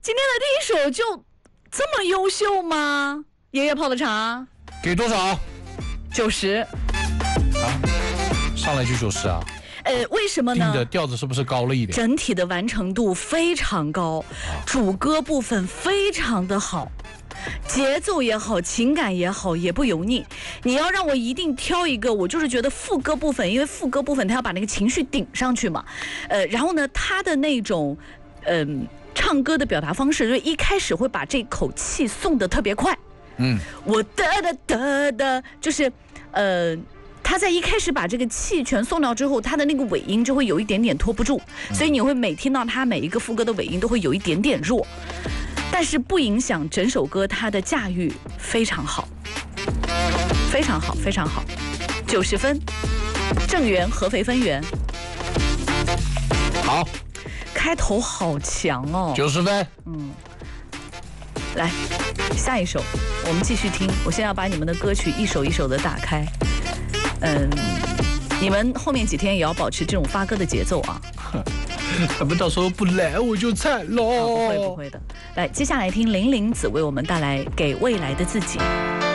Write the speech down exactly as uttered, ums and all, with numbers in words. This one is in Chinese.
今天的第一首就这么优秀吗？爷爷泡的茶给多少？ 九十。 啊，上来就九十啊？ 呃，为什么呢？ 定的调子是不是高了一点？ 整体的完成度非常高，主歌部分非常的好。节奏也好，情感也好，也不油腻。你要让我一定挑一个，我就是觉得副歌部分，因为副歌部分它要把那个情绪顶上去嘛。呃，然后呢，他的那种，嗯、呃，唱歌的表达方式，就一开始会把这口气送得特别快。 嗯， 我哒哒哒哒，就是，呃。他在一开始把这个气全送掉之后，他的那个尾音就会有一点点拖不住，所以你会每听到他每一个副歌的尾音都会有一点点弱，但是不影响整首歌它的驾驭非常好，非常好，非常好，九十分，正圆合肥分圆。 好， 开头好强哦， 九十分。 嗯，来下一首，我们继续听。我现在要把你们的歌曲一首一首的打开。嗯，你们后面几天也要保持这种发歌的节奏啊！ 他们到时候不来我就惨喽、 哦。不会不会的，来，接下来听林林子为我们带来《给未来的自己》。